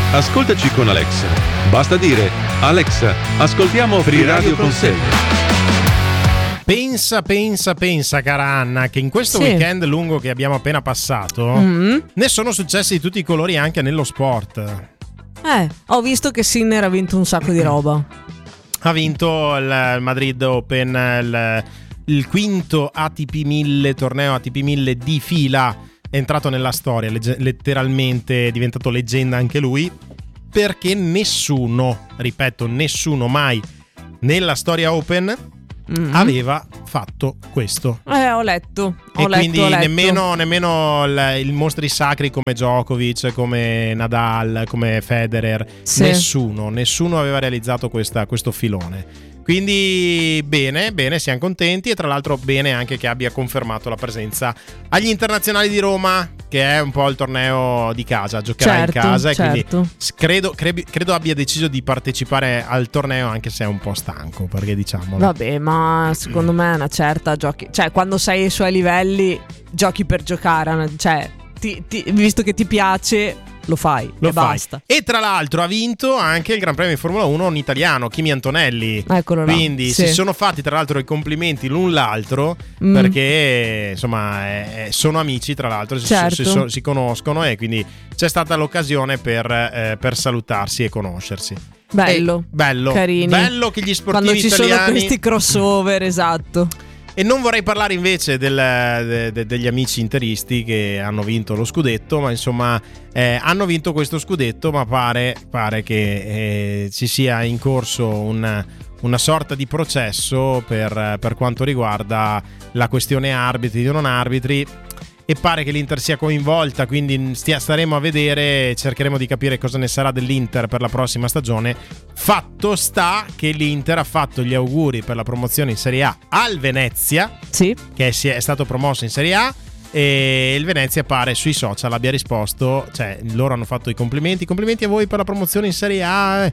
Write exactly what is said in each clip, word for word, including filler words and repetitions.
Ascoltaci con Alexa. Basta dire: Alexa, ascoltiamo Free Radio Consegna. Pensa, pensa, pensa, cara Anna, che in questo Sì. weekend lungo che abbiamo appena passato Mm. ne sono successi di tutti i colori anche nello sport. Eh, ho visto che Sinner ha vinto un sacco di roba. Ha vinto il Madrid Open, il, il quinto A T P mille, torneo A T P mille di fila, è entrato nella storia, legge- letteralmente è diventato leggenda anche lui, perché nessuno, ripeto, nessuno mai nella storia Open Mm. aveva fatto questo. Eh, ho letto. Ho E letto, quindi ho letto. nemmeno, nemmeno il, il mostri sacri come Djokovic, come Nadal, come Federer, Sì. nessuno, nessuno aveva realizzato questa, questo filone. Quindi bene, bene, siamo contenti, e tra l'altro bene anche che abbia confermato la presenza agli internazionali di Roma, che è un po' il torneo di casa, giocherà Certo, in casa, e certo. quindi credo, credo, credo abbia deciso di partecipare al torneo, anche se è un po' stanco, perché diciamolo. Vabbè, ma secondo me è una certa giochi. Cioè, quando sei ai suoi livelli, giochi per giocare. Cioè, ti- ti- visto che ti piace, lo fai Lo e fai. basta. E tra l'altro ha vinto anche il Gran Premio di Formula uno un italiano, Kimi Antonelli. Eccolo là. Quindi Sì. si sono fatti tra l'altro i complimenti l'un l'altro, Mm. perché insomma eh, sono amici, tra l'altro si, Certo. si, si- si conoscono, e quindi c'è stata l'occasione per, eh, per salutarsi e conoscersi. Bello. E bello, Carini. bello che gli sportivi Quando ci italiani... sono questi crossover, esatto. E non vorrei parlare invece del, de- de- degli amici interisti che hanno vinto lo scudetto, ma insomma eh, hanno vinto questo scudetto, ma pare, pare che eh, ci sia in corso un, una sorta di processo per, per quanto riguarda la questione arbitri o non arbitri, e pare che l'Inter sia coinvolta, quindi stia, staremo a vedere, cercheremo di capire cosa ne sarà dell'Inter per la prossima stagione. Fatto sta che l'Inter ha fatto gli auguri per la promozione in Serie A al Venezia, Sì. che si è stato promosso in Serie A, e il Venezia pare sui social abbia risposto, cioè loro hanno fatto i complimenti, complimenti a voi per la promozione in Serie A,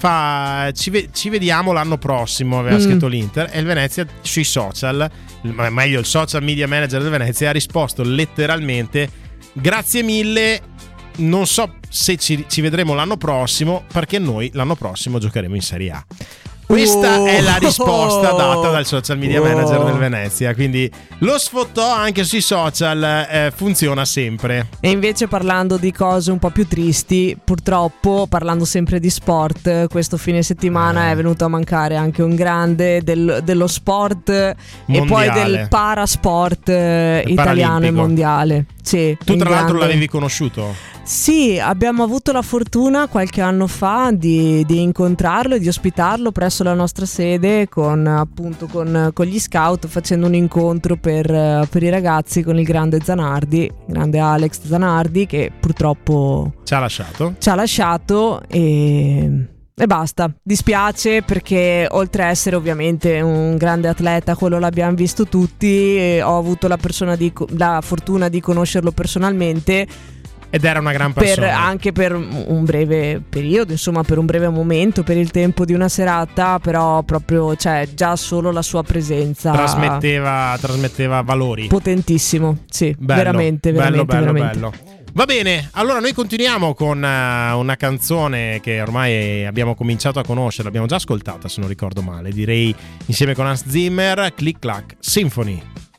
fa, ci, ve- ci vediamo l'anno prossimo, aveva Mm. scritto l'Inter, e il Venezia sui social, ma meglio il social media manager del Venezia, ha risposto letteralmente: grazie mille, non so se ci, ci vedremo l'anno prossimo, perché noi l'anno prossimo giocheremo in Serie A. Questa Oh. è la risposta data dal social media Oh. manager del Venezia, quindi lo sfottò anche sui social, eh, funziona sempre. E invece, parlando di cose un po' più tristi, purtroppo, parlando sempre di sport, questo fine settimana Eh. è venuto a mancare anche un grande del- dello sport e poi Mondiale. del parasport eh, Il italiano e paralimpico. mondiale. Sì, Tu un tra l'altro grande. l'avevi conosciuto? Sì, abbiamo avuto la fortuna qualche anno fa di, di incontrarlo e di ospitarlo presso la nostra sede con, appunto, con, con gli scout, facendo un incontro per, eh, per i ragazzi con il grande Zanardi, grande Alex Zanardi, che purtroppo Ci ha lasciato? ci ha lasciato e... E basta, dispiace, perché oltre a essere ovviamente un grande atleta, quello l'abbiamo visto tutti, e ho avuto la, persona di, la fortuna di conoscerlo personalmente, Ed era una gran per, persona. anche per un breve periodo, insomma per un breve momento, per il tempo di una serata, però proprio, cioè, già solo la sua presenza Trasmetteva, trasmetteva valori. potentissimo, sì, Bello, veramente, bello, veramente, bello, veramente. bello. Va bene, allora noi continuiamo con uh, una canzone che ormai abbiamo cominciato a conoscere, l'abbiamo già ascoltata se non ricordo male, direi insieme con Hans Zimmer, Click Clack Symphony.